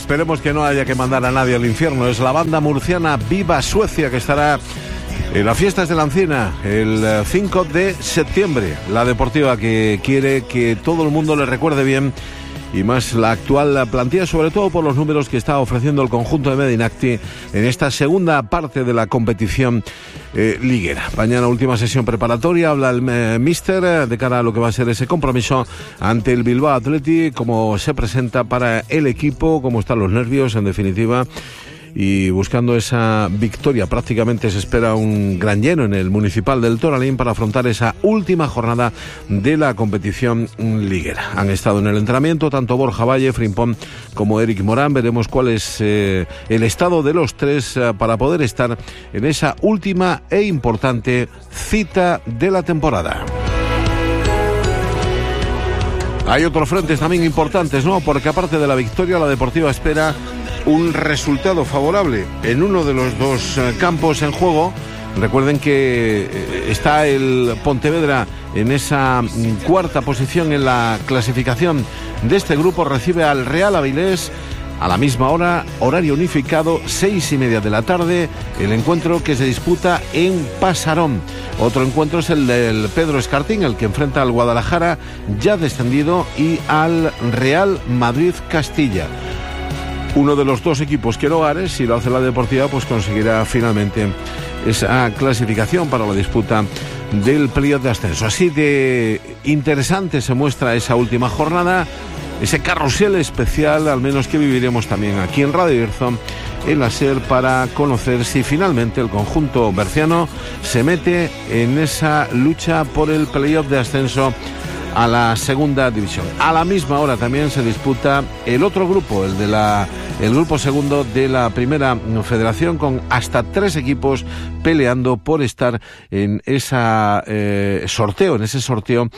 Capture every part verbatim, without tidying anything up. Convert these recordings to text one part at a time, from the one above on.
esperemos que no haya que mandar a nadie al infierno. Es la banda murciana Viva Suecia, que estará en las fiestas de la Encina el cinco de septiembre. La deportiva que quiere que todo el mundo le recuerde bien, y más la actual plantilla, sobre todo por los números que está ofreciendo el conjunto de Medinacti en esta segunda parte de la competición eh, liguera. Mañana última sesión preparatoria, habla el eh, míster de cara a lo que va a ser ese compromiso ante el Bilbao Athletic, cómo se presenta para el equipo, cómo están los nervios, en definitiva, y buscando esa victoria. Prácticamente se espera un gran lleno en el Municipal del Toralín para afrontar esa última jornada de la competición liguera. Han estado en el entrenamiento tanto Borja Valle, Frimpón, como Eric Morán. Veremos cuál es eh, el estado de los tres eh, para poder estar en esa última e importante cita de la temporada. Hay otros frentes también importantes, ¿no? Porque aparte de la victoria, la Deportiva espera un resultado favorable en uno de los dos campos en juego. Recuerden que está el Pontevedra en esa cuarta posición en la clasificación de este grupo. Recibe al Real Avilés a la misma hora, horario unificado, seis y media de la tarde, el encuentro que se disputa en Pasarón. Otro encuentro es el del Pedro Escartín, el que enfrenta al Guadalajara, ya descendido, y al Real Madrid Castilla. Uno de los dos equipos que no gane, si lo hace la Deportiva, pues conseguirá finalmente esa clasificación para la disputa del playoff de ascenso. Así de interesante se muestra esa última jornada, ese carrusel especial, al menos que viviremos también aquí en Radio Irzón, en la SER, para conocer si finalmente el conjunto berciano se mete en esa lucha por el playoff de ascenso a la segunda división. A la misma hora también se disputa el otro grupo, el de la el grupo segundo de la primera federación, con hasta tres equipos peleando por estar en esa eh, sorteo, en ese sorteo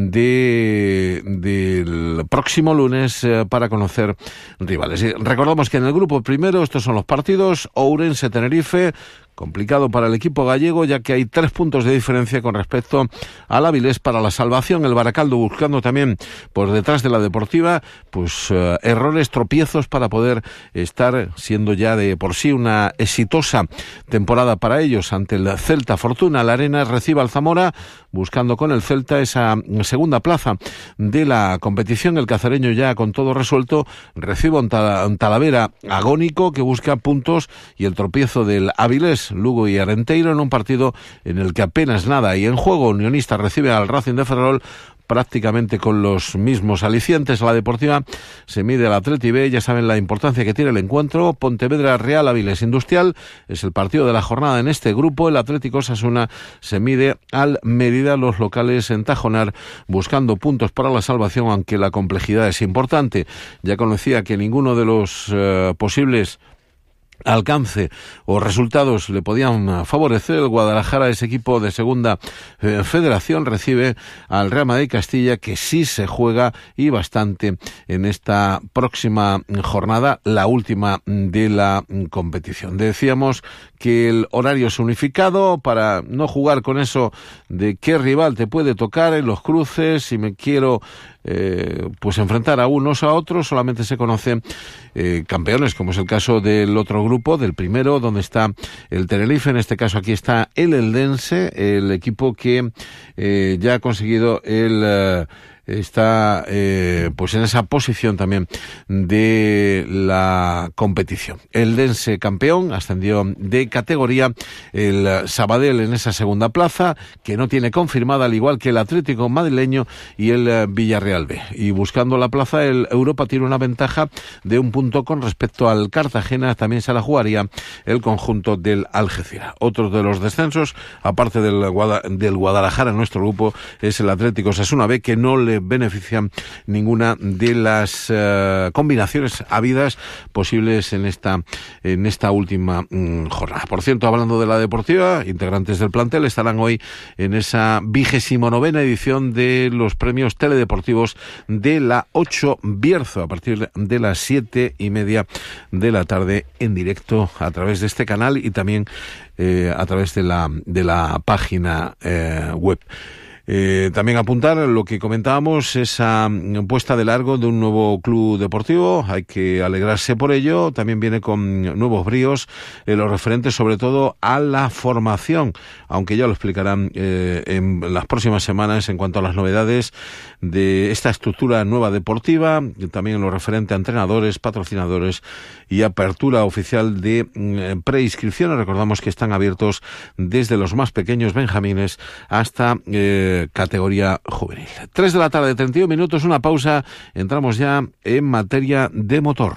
de del próximo lunes eh, para conocer rivales. Y recordamos que en el grupo primero estos son los partidos: Ourense-Tenerife, complicado para el equipo gallego, ya que hay tres puntos de diferencia con respecto al Avilés para la salvación. El Baracaldo buscando también por detrás de la Deportiva, pues uh, errores, tropiezos para poder estar, siendo ya de por sí una exitosa temporada para ellos ante el Celta Fortuna. La Arena recibe al Zamora, buscando con el Celta esa segunda plaza de la competición. El cacereño, ya con todo resuelto, recibe un Talavera agónico que busca puntos, y el tropiezo del Avilés, Lugo y Arenteiro en un partido en el que apenas nada hay en juego. Unionista recibe al Racing de Ferrol prácticamente con los mismos alicientes. La Deportiva se mide al Atleti B, ya saben la importancia que tiene el encuentro. Pontevedra Real Avilés Industrial es el partido de la jornada en este grupo. El Atlético Osasuna se mide al Mérida, los locales en Tajonar, buscando puntos para la salvación, aunque la complejidad es importante. Ya conocía que ninguno de los uh, posibles alcance o resultados le podían favorecer. El Guadalajara, ese equipo de segunda eh, federación, recibe al Real Madrid Castilla, que sí se juega y bastante en esta próxima jornada, la última de la competición. Decíamos que el horario es unificado para no jugar con eso de qué rival te puede tocar en los cruces, si me quiero Eh, pues enfrentar a unos a otros. Solamente se conocen eh, campeones, como es el caso del otro grupo, del primero, donde está el Tenerife. En este caso aquí está el Eldense, el equipo que eh, ya ha conseguido el eh, está eh, pues en esa posición también de la competición. El Eldense campeón, ascendió de categoría. El Sabadell en esa segunda plaza, que no tiene confirmada, al igual que el Atlético madrileño y el Villarreal B. Y buscando la plaza, el Europa tiene una ventaja de un punto con respecto al Cartagena. También se la jugaría el conjunto del Algeciras. Otro de los descensos, aparte del, Guada, del Guadalajara en nuestro grupo, es el Atlético Osasuna B, que no le benefician ninguna de las uh, combinaciones habidas posibles en esta en esta última mm, jornada. Por cierto, hablando de la Deportiva, integrantes del plantel estarán hoy en esa vigésimo novena edición de los premios teledeportivos de la ocho Bierzo, a partir de las siete y media de la tarde, en directo a través de este canal y también eh, a través de la de la página eh, web. Eh, también apuntar lo que comentábamos, esa puesta de largo de un nuevo club deportivo, hay que alegrarse por ello, también viene con nuevos bríos, eh, lo referente sobre todo a la formación, aunque ya lo explicarán eh, en las próximas semanas en cuanto a las novedades de esta estructura nueva deportiva, también en lo referente a entrenadores, patrocinadores y apertura oficial de eh, preinscripciones. Recordamos que están abiertos desde los más pequeños benjamines hasta eh, categoría juvenil. Tres de la tarde, treinta y un minutos, una pausa. Entramos ya en materia de motor.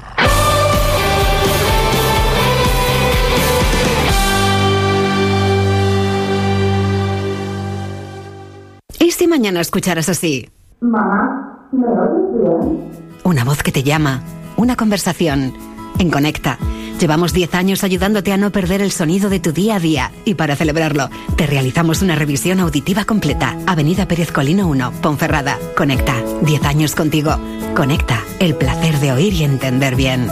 ¿Y si mañana escucharas así? Mamá, ¿me oyes bien? Una voz que te llama, una conversación. En Conecta, llevamos diez años ayudándote a no perder el sonido de tu día a día. Y para celebrarlo, te realizamos una revisión auditiva completa. Avenida Pérez Colino uno, Ponferrada. Conecta, diez años contigo. Conecta, el placer de oír y entender bien.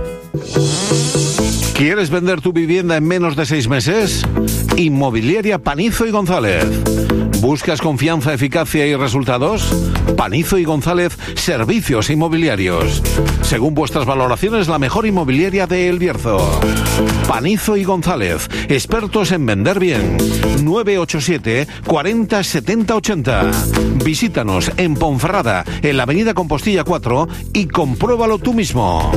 ¿Quieres vender tu vivienda en menos de seis meses? Inmobiliaria Panizo y González. ¿Buscas confianza, eficacia y resultados? Panizo y González, servicios inmobiliarios. Según vuestras valoraciones, la mejor inmobiliaria de El Bierzo. Panizo y González, expertos en vender bien. nueve ocho siete, cuarenta, setenta, ochenta. Visítanos en Ponferrada, en la avenida Compostilla cuatro, y compruébalo tú mismo.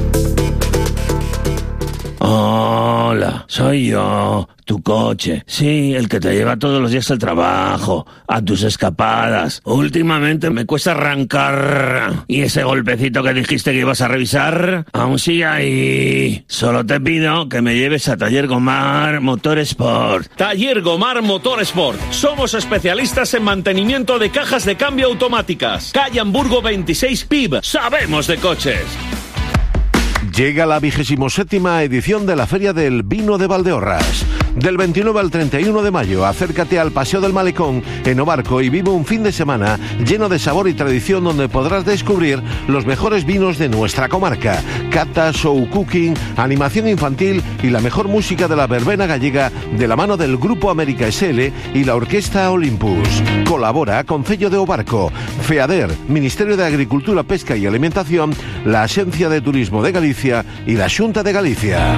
Hola, soy yo, tu coche. Sí, el que te lleva todos los días al trabajo, a tus escapadas. Últimamente me cuesta arrancar. ¿Y ese golpecito que dijiste que ibas a revisar? Aún sigue ahí. Solo te pido que me lleves a Taller Gomar Motorsport. Taller Gomar Motorsport. Somos especialistas en mantenimiento de cajas de cambio automáticas. Calle Hamburgo veintiséis P I B. Sabemos de coches. Llega la vigésimo séptima edición de la Feria del Vino de Valdeorras. Del veintinueve al treinta y uno de mayo, acércate al Paseo del Malecón en Obarco y vive un fin de semana lleno de sabor y tradición donde podrás descubrir los mejores vinos de nuestra comarca. Cata, show cooking, animación infantil y la mejor música de la verbena gallega de la mano del Grupo América S L y la Orquesta Olympus. Colabora Concello de Obarco, FEADER, Ministerio de Agricultura, Pesca y Alimentación, la Agencia de Turismo de Galicia y la Xunta de Galicia.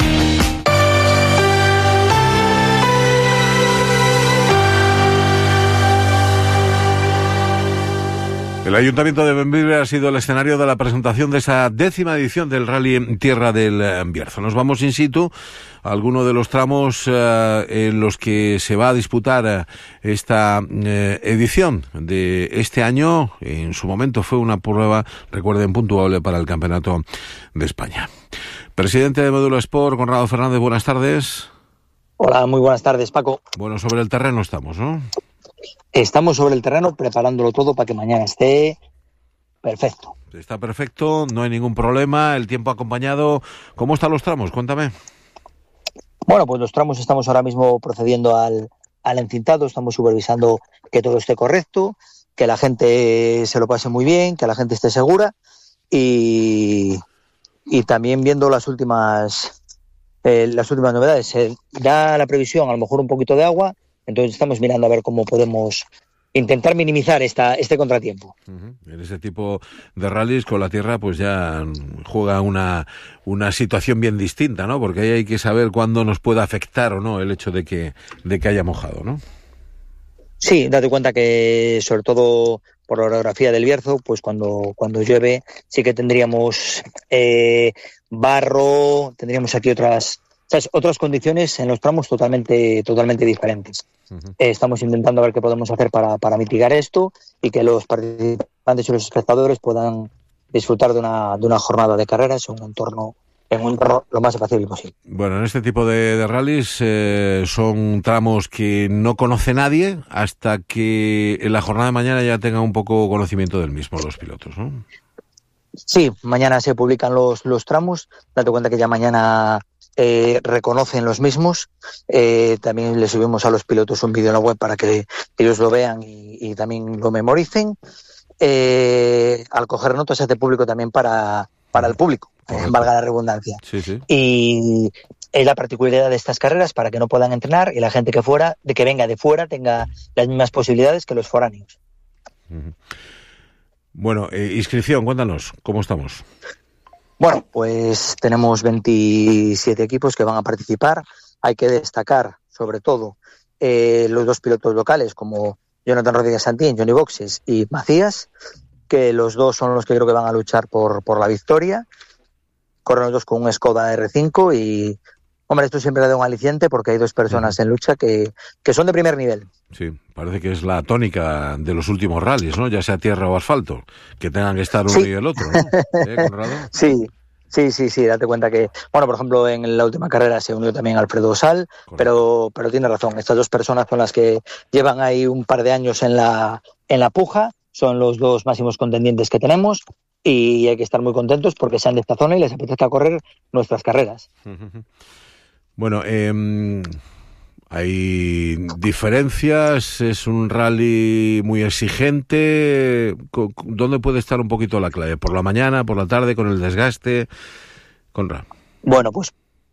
El Ayuntamiento de Bembibre ha sido el escenario de la presentación de esa décima edición del Rally Tierra del Bierzo. Nos vamos in situ a alguno de los tramos eh, en los que se va a disputar eh, esta eh, edición de este año. En su momento fue una prueba, recuerden, puntuable para el Campeonato de España. Presidente de Módulo Sport, Conrado Fernández, buenas tardes. Hola, muy buenas tardes, Paco. Bueno, sobre el terreno estamos, ¿no? Estamos sobre el terreno preparándolo todo para que mañana esté perfecto. Está perfecto, no hay ningún problema, el tiempo acompañado. ¿Cómo están los tramos? Cuéntame. Bueno, pues los tramos estamos ahora mismo procediendo al, al encintado, estamos supervisando que todo esté correcto, que la gente se lo pase muy bien, que la gente esté segura y, y también viendo las últimas, eh, las últimas novedades. Se da la previsión, a lo mejor un poquito de agua. Entonces estamos mirando a ver cómo podemos intentar minimizar esta, este contratiempo. Uh-huh. En ese tipo de rallies con la tierra pues ya juega una, una situación bien distinta, ¿no? Porque ahí hay que saber cuándo nos puede afectar o no el hecho de que, de que haya mojado, ¿no? Sí, date cuenta que sobre todo por la orografía del Bierzo, pues cuando, cuando llueve sí que tendríamos eh, barro, tendríamos aquí otras... ¿sabes? Otras condiciones en los tramos totalmente totalmente diferentes. Uh-huh. Eh, estamos intentando ver qué podemos hacer para, para mitigar esto y que los participantes y los espectadores puedan disfrutar de una, de una jornada de carreras en un entorno, en un entorno lo más fácil posible. Bueno, en este tipo de, de rallies eh, son tramos que no conoce nadie hasta que en la jornada de mañana ya tengan un poco conocimiento del mismo los pilotos, ¿no? Sí, mañana se publican los, los tramos. Date cuenta que ya mañana... Eh, reconocen los mismos. Eh, también le subimos a los pilotos un vídeo en la web para que ellos lo vean y, y también lo memoricen. Eh, al coger notas se hace público también para, para el público, eh, valga la redundancia. Sí, sí. Y, es la particularidad de estas carreras para que no puedan entrenar y la gente que fuera, de que venga de fuera tenga las mismas posibilidades que los foráneos. Uh-huh. Bueno, eh, inscripción, cuéntanos, ¿cómo estamos? Bueno, pues tenemos veintisiete equipos que van a participar. Hay que destacar, sobre todo, eh, los dos pilotos locales, como Jonathan Rodríguez Santín, Johnny Boxes y Macías, que los dos son los que creo que van a luchar por, por la victoria. Corren los dos con un Skoda R cinco y, hombre, esto siempre da un aliciente porque hay dos personas en lucha que, que son de primer nivel. Sí, parece que es la tónica de los últimos rallies, ¿no? Ya sea tierra o asfalto, que tengan que estar uno sí. y el otro, ¿no? ¿Eh, Conrado? Sí, sí, sí, sí, date cuenta que, bueno, por ejemplo, en la última carrera se unió también Alfredo Sal, pero, pero tiene razón, estas dos personas son las que llevan ahí un par de años en la, en la puja, son los dos máximos contendientes que tenemos y hay que estar muy contentos porque sean de esta zona y les apetezca correr nuestras carreras. Bueno, eh... hay diferencias, es un rally muy exigente. ¿Dónde puede estar un poquito la clave? ¿Por la mañana, por la tarde, con el desgaste? Conra. Bueno, pues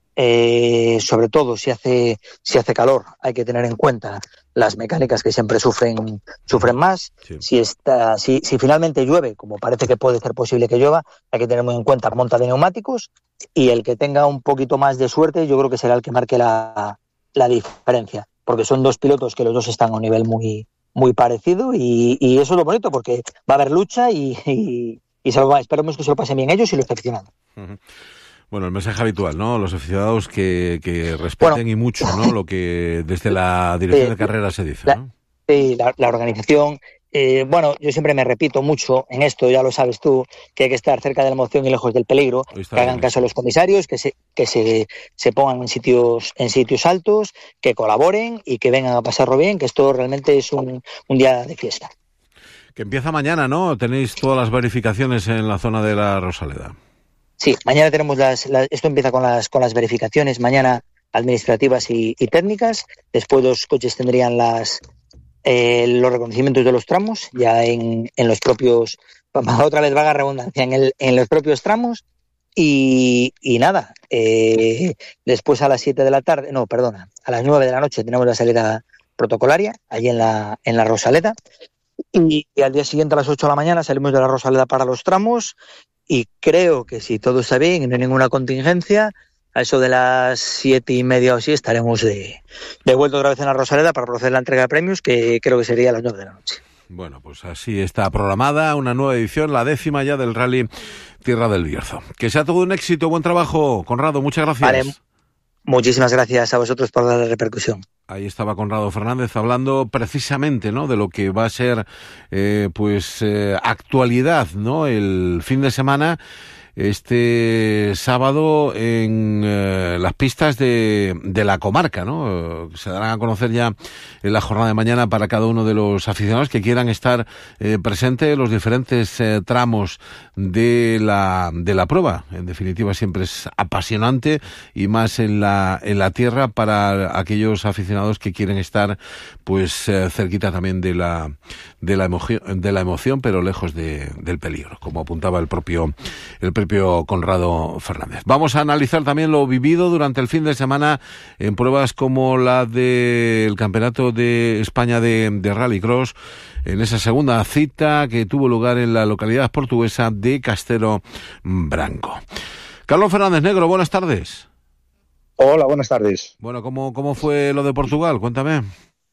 eh, sobre todo si hace si hace calor hay que tener en cuenta las mecánicas que siempre sufren sufren más. Sí. Si está si, si finalmente llueve, como parece que puede ser posible que llueva, hay que tener muy en cuenta monta de neumáticos y el que tenga un poquito más de suerte yo creo que será el que marque la la diferencia, porque son dos pilotos que los dos están a un nivel muy muy parecido y, y eso es lo bonito, porque va a haber lucha y, y, y se lo va, esperemos que se lo pasen bien ellos y los aficionados. Uh-huh. Bueno, el mensaje habitual, ¿no? Los aficionados que, que respeten bueno, y mucho, ¿no? Lo que desde la dirección eh, de carrera se dice, la, ¿no? Sí, la, la organización. Eh, bueno, yo siempre me repito mucho en esto, ya lo sabes tú, que hay que estar cerca de la emoción y lejos del peligro, que hagan caso a los comisarios, que se que se, se pongan en sitios en sitios altos, que colaboren y que vengan a pasarlo bien, que esto realmente es un, un día de fiesta. Que empieza mañana, ¿no? Tenéis todas las verificaciones en la zona de la Rosaleda. Sí, mañana tenemos las, las esto empieza con las con las verificaciones, mañana administrativas y, y técnicas, después los coches tendrían las Eh, los reconocimientos de los tramos ya en, en los propios, otra vez vaga redundancia, en, el, en los propios tramos y, y nada, eh, después a las siete de la tarde, no, perdona, a las nueve de la noche tenemos la salida protocolaria allí en la, en la Rosaleda y, y al día siguiente a las ocho de la mañana salimos de la Rosaleda para los tramos y creo que si todo está bien y no hay ninguna contingencia, a eso de las siete y media o así estaremos de, de vuelta otra vez en la Rosaleda para proceder a la entrega de premios, que creo que sería a las nueve de la noche. Bueno, pues así está programada una nueva edición, la décima ya del Rally Tierra del Bierzo. Que sea todo un éxito, buen trabajo, Conrado, muchas gracias. Vale, muchísimas gracias a vosotros por la repercusión. Ahí estaba Conrado Fernández hablando precisamente, ¿no?, de lo que va a ser eh, pues eh, actualidad, ¿no?, el fin de semana. Este sábado en eh, las pistas de, de la comarca, ¿no? Se darán a conocer ya en la jornada de mañana para cada uno de los aficionados que quieran estar eh, presentes en los diferentes eh, tramos de la de la prueba. En definitiva, siempre es apasionante y más en la en la tierra para aquellos aficionados que quieren estar pues eh, cerquita también de la de la emoción de la emoción, pero lejos de, del peligro, como apuntaba el propio el propio Conrado Fernández. Vamos a analizar también lo vivido durante el fin de semana en pruebas como la del Campeonato de España de, de Rallycross, en esa segunda cita que tuvo lugar en la localidad portuguesa de Castelo Branco. Carlos Fernández Negro, buenas tardes. Hola, buenas tardes. Bueno, ¿cómo, cómo fue lo de Portugal? Cuéntame.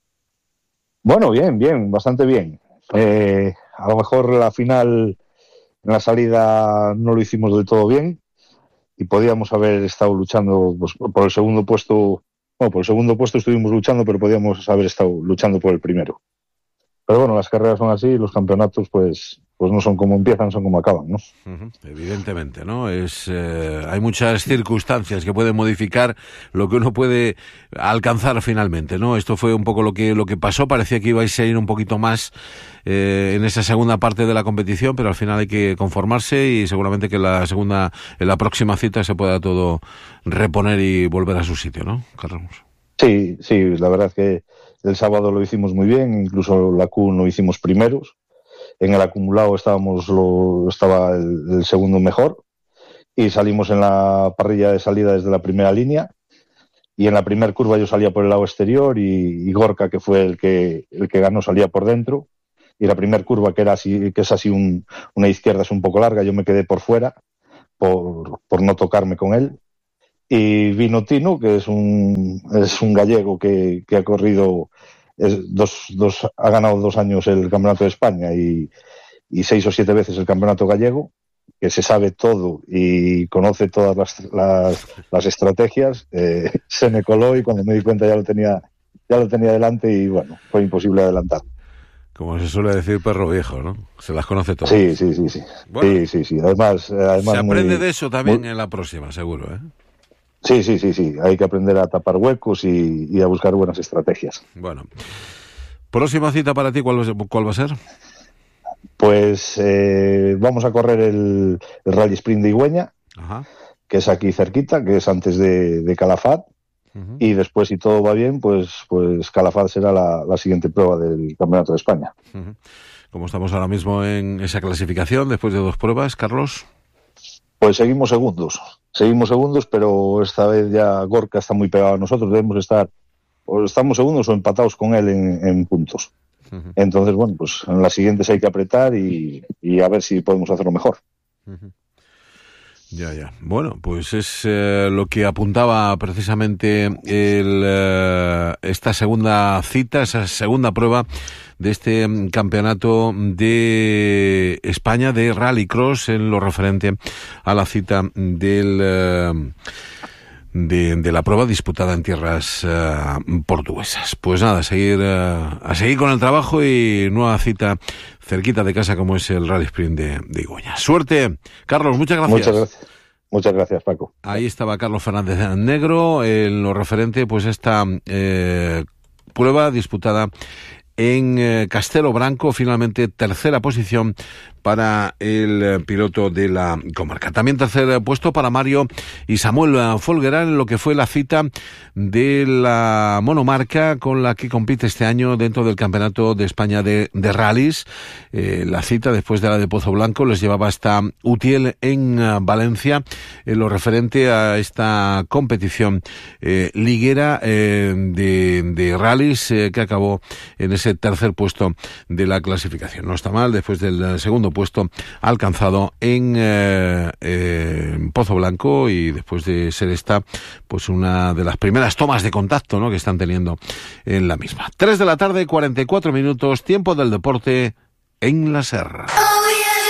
Bueno, bien, bien, bastante bien. Eh, a lo mejor la final, en la salida no lo hicimos del todo bien y podíamos haber estado luchando pues, por el segundo puesto. Bueno, por el segundo puesto estuvimos luchando, pero podíamos haber estado luchando por el primero. Pero bueno, las carreras son así y los campeonatos pues pues no son como empiezan, son como acaban, ¿no? Uh-huh. Evidentemente, ¿no? Es eh, hay muchas circunstancias que pueden modificar lo que uno puede alcanzar finalmente, ¿no? Esto fue un poco lo que lo que pasó, parecía que ibais a ir un poquito más eh, en esa segunda parte de la competición, pero al final hay que conformarse y seguramente que la segunda, en la próxima cita se pueda todo reponer y volver a su sitio, ¿no, Carlos? Sí, sí, la verdad es que el sábado lo hicimos muy bien, incluso la Q lo hicimos primeros. En el acumulado estábamos lo, estaba el, el segundo mejor y salimos en la parrilla de salida desde la primera línea y en la primera curva yo salía por el lado exterior y, y Gorka, que fue el que, el que ganó, salía por dentro. Y la primera curva, que era así, que es así un, una izquierda, es un poco larga, yo me quedé por fuera por, por no tocarme con él. Y vino Tino, que es un, es un gallego que, que ha corrido, es dos, dos, ha ganado dos años el Campeonato de España y, y seis o siete veces el Campeonato Gallego, que se sabe todo y conoce todas las, las, las estrategias. Eh, se me coló y cuando me di cuenta ya lo tenía, ya lo tenía delante y bueno, fue imposible adelantar. Como se suele decir, perro viejo, ¿no? Se las conoce todas. Sí, sí, sí, sí. Bueno, sí, sí, sí. Además, además se aprende muy, de eso también muy... en la próxima, seguro, ¿eh? Sí, sí, sí, sí. Hay que aprender a tapar huecos y, y a buscar buenas estrategias. Bueno. Próxima cita para ti, ¿cuál, cuál va a ser? Pues eh, vamos a correr el, el Rally Sprint de Igüeña, Ajá. que es aquí cerquita, que es antes de, de Calafat. Uh-huh. Y después, si todo va bien, pues, pues Calafat será la, la siguiente prueba del Campeonato de España. Uh-huh. ¿Cómo estamos ahora mismo en esa clasificación después de dos pruebas, Carlos? Pues seguimos segundos, seguimos segundos, pero esta vez ya Gorka está muy pegado a nosotros, debemos estar, o estamos segundos o empatados con él en, en puntos. Uh-huh. Entonces, bueno, pues en las siguientes hay que apretar y, y a ver si podemos hacerlo mejor. Uh-huh. Ya, ya. Bueno, pues es eh, lo que apuntaba precisamente el, eh, esta segunda cita, esa segunda prueba de este campeonato de España de Rallycross en lo referente a la cita del eh, de, de la prueba disputada en tierras eh, portuguesas. Pues nada, a seguir, eh, a seguir con el trabajo y nueva cita cerquita de casa como es el Rally Sprint de, de Igüeña. Suerte, Carlos, muchas gracias. Muchas gracias. Muchas gracias, Paco. Ahí estaba Carlos Fernández Negro en lo referente pues esta eh, prueba disputada en eh, Castelo Branco, finalmente tercera posición para el eh, piloto de la comarca. También tercer puesto para Mario y Samuel Folgueral en lo que fue la cita de la monomarca con la que compite este año dentro del Campeonato de España de, de Rallys. Eh, la cita después de la de Pozo Blanco les llevaba hasta Utiel en uh, Valencia en lo referente a esta competición eh, liguera eh, de, de Rallys eh, que acabó en ese tercer puesto de la clasificación. No está mal después del segundo puesto alcanzado en, eh, eh, en Pozo Blanco y después de ser esta pues una de las primeras tomas de contacto, ¿no?, que están teniendo en la misma. Tres de la tarde, cuarenta y cuatro minutos, tiempo del deporte en la Serra.